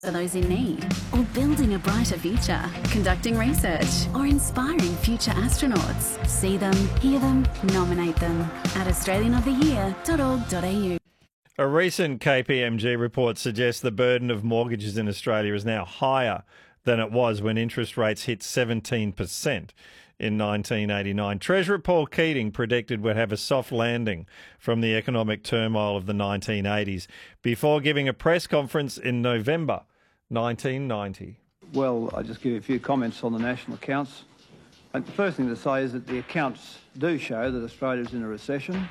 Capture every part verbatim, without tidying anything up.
For those in need, or building a brighter future, conducting research, or inspiring future astronauts. See them, hear them, nominate them at australian of the year dot org dot a u. A recent K P M G report suggests the burden of mortgages in Australia is now higher than it was when interest rates hit seventeen percent in nineteen eighty-nine. Treasurer Paul Keating predicted we'd have a soft landing from the economic turmoil of the nineteen eighties before giving a press conference in November nineteen ninety. Well, I'll just give you a few comments on the national accounts. And the first thing to say is that the accounts do show that Australia is in a recession.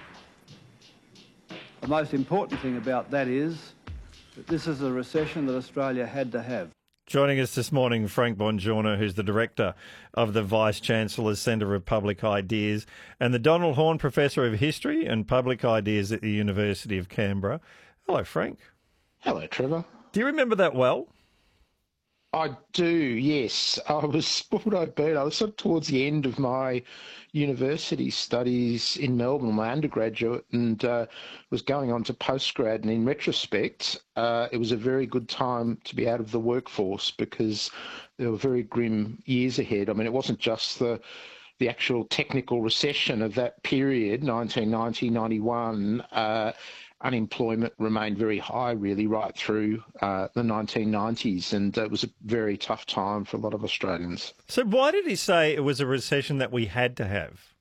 The most important thing about that is that this is a recession that Australia had to have. Joining us this morning, Frank Bongiorno, who's the Director of the Vice-Chancellor's Centre of Public Ideas and the Donald Horne Professor of History and Public Ideas at the University of Canberra. Hello, Frank. Hello, Trevor. Do you remember that well? I do, yes. I was, what would I be? I was sort of towards the end of my university studies in Melbourne, my undergraduate, and uh, was going on to postgrad. And in retrospect, uh, it was a very good time to be out of the workforce because there were very grim years ahead. I mean, it wasn't just the the actual technical recession of that period, nineteen ninety, ninety-one. Uh, Unemployment remained very high, really, right through uh, the nineteen nineties, and it was a very tough time for a lot of Australians. So why did he say it was a recession that we had to have?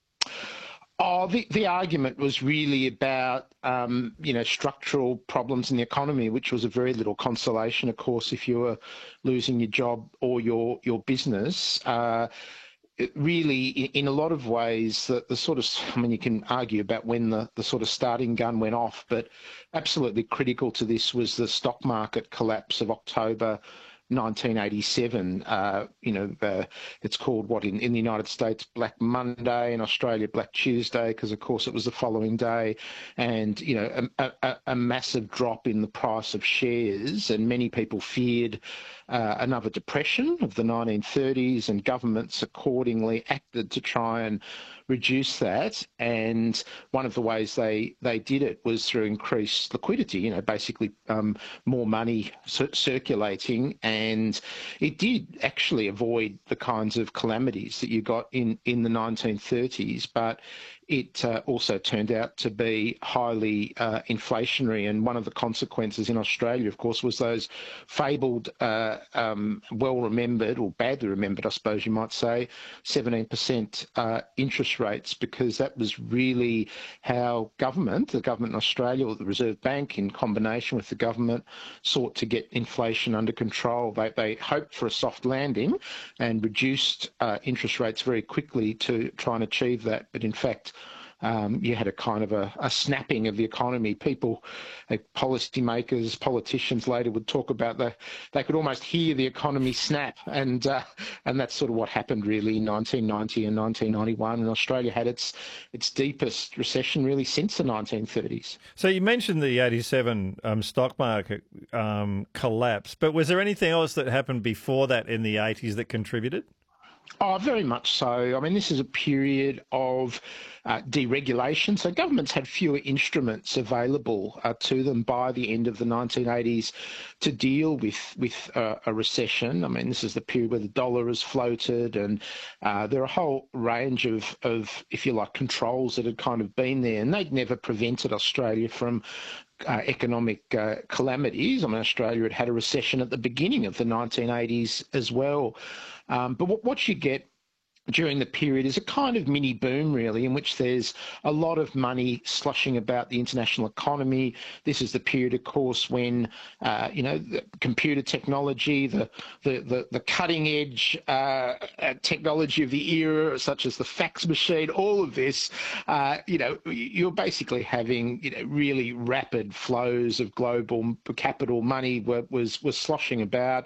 Oh, the, the argument was really about, um, you know, structural problems in the economy, which was a very little consolation, of course, if you were losing your job or your, your business. Uh, It really, in a lot of ways, the, the sort of, I mean, you can argue about when the, the sort of starting gun went off, but absolutely critical to this was the stock market collapse of October nineteen eighty-seven. Uh, you know, uh, it's called what in, in the United States, Black Monday, in Australia, Black Tuesday, because of course it was the following day. And, you know, a, a, a massive drop in the price of shares, and many people feared uh, another depression of the nineteen thirties, and governments accordingly acted to try and reduce that. And one of the ways they, they did it was through increased liquidity, you know, basically um, more money cir- circulating. And it did actually avoid the kinds of calamities that you got in, in the nineteen thirties, but it uh, also turned out to be highly uh, inflationary. And one of the consequences in Australia, of course, was those fabled, uh, um, well-remembered, or badly remembered, I suppose you might say, seventeen percent uh, interest rates, because that was really how government, the government in Australia, or the Reserve Bank in combination with the government, sought to get inflation under control. They, they hoped for a soft landing and reduced uh, interest rates very quickly to try and achieve that. But in fact, Um, you had a kind of a, a snapping of the economy. People, like policymakers, politicians later would talk about the, they could almost hear the economy snap. And uh, and that's sort of what happened really in nineteen ninety and nineteen ninety-one. And Australia had its its deepest recession really since the nineteen thirties. So you mentioned the eighty-seven um, stock market um, collapse, but was there anything else that happened before that in the eighties that contributed? Oh, very much so. I mean, this is a period of uh, deregulation. So governments had fewer instruments available uh, to them by the end of the nineteen eighties to deal with with uh, a recession. I mean, this is the period where the dollar has floated, and uh, there are a whole range of, of, if you like, controls that had kind of been there, and they'd never prevented Australia from Uh, economic uh, calamities. I mean, Australia had had a recession at the beginning of the nineteen eighties as well. Um, but what, what you get during the period is a kind of mini boom, really, in which there's a lot of money slushing about the international economy. This is the period, of course, when, uh, you know, the computer technology, the the, the, the cutting edge uh, technology of the era, such as the fax machine, all of this, uh, you know, you're basically having, you know, really rapid flows of global capital money was, was sloshing about.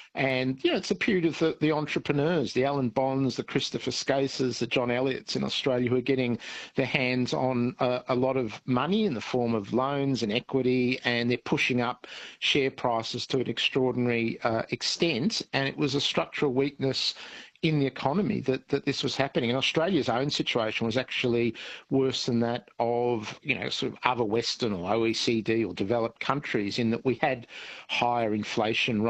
And, you know, it's a period of the, the entrepreneurs, the Alan Bonds, the Christopher Scases, the John Elliots in Australia, who are getting their hands on a, a lot of money in the form of loans and equity, and they're pushing up share prices to an extraordinary uh, extent. And it was a structural weakness in the economy that, that this was happening. And Australia's own situation was actually worse than that of, you know, sort of other Western or O E C D or developed countries, in that we had higher inflation